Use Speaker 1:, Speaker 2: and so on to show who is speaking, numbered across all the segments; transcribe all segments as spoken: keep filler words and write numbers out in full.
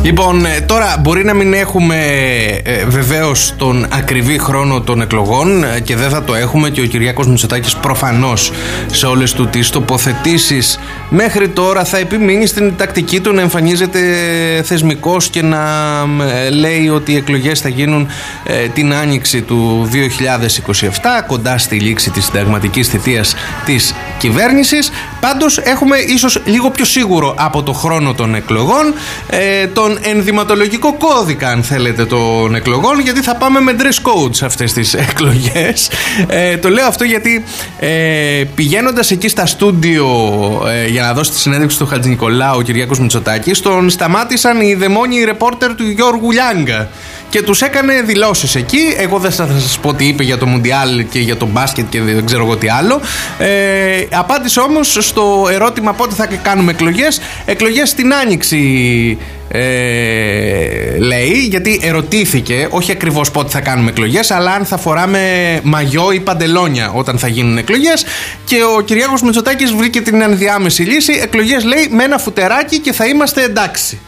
Speaker 1: Λοιπόν, τώρα μπορεί να μην έχουμε ε, βεβαίως τον ακριβή χρόνο των εκλογών ε, και δεν θα το έχουμε, και ο Κυριάκος Μητσοτάκης προφανώς σε όλες του τις τοποθετήσεις μέχρι τώρα θα επιμείνει στην τακτική του να εμφανίζεται θεσμικός και να ε, λέει ότι οι εκλογές θα γίνουν ε, την άνοιξη του δύο χιλιάδες είκοσι επτά, κοντά στη λήξη της συνταγματικής θητείας της κυβέρνησης. Πάντως έχουμε ίσως λίγο πιο σίγουρο από το χρόνο των εκλογών ε, τον ενδυματολογικό κώδικα, αν θέλετε, των εκλογών, γιατί θα πάμε με dress code σε αυτές τις εκλογές. Ε, το λέω αυτό γιατί ε, πηγαίνοντας εκεί στα στούντιο ε, για να δώσει τη συνέντευξη του Χατζηνικολάου ο Κυριάκος Μητσοτάκης, τον σταμάτησαν οι δαιμόνιοι ρεπόρτερ του Γιώργου Λιάγκα και τους έκανε δηλώσεις εκεί. Εγώ δεν θα σας πω τι είπε για το Μουντιάλ και για το μπάσκετ και δεν ξέρω εγώ τι άλλο. Ε, απάντησε όμως στο ερώτημα πότε θα κάνουμε εκλογές. Εκλογές στην Άνοιξη, ε, λέει, γιατί ερωτήθηκε όχι ακριβώς πότε θα κάνουμε εκλογές, αλλά αν θα φοράμε μαγιό ή παντελόνια όταν θα γίνουν εκλογές. Και ο Κυριάκος Μητσοτάκης βρήκε την ενδιάμεση λύση. Εκλογές, λέει, με ένα φουτεράκι και θα είμαστε εντάξει.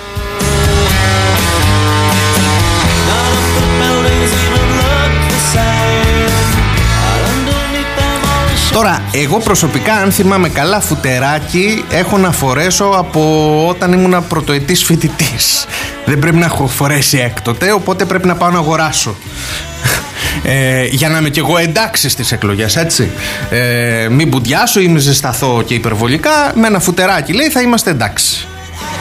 Speaker 1: Τώρα, εγώ προσωπικά, αν θυμάμαι καλά, φουτεράκι έχω να φορέσω από όταν ήμουν πρωτοετής φοιτητής. Δεν πρέπει να έχω φορέσει έκτοτε, οπότε πρέπει να πάω να αγοράσω. Ε, για να είμαι κι εγώ εντάξει στις εκλογές, έτσι. Ε, μην μπουντιάσω ή μην ζεσταθώ και υπερβολικά. Με ένα φουτεράκι, λέει, θα είμαστε εντάξει.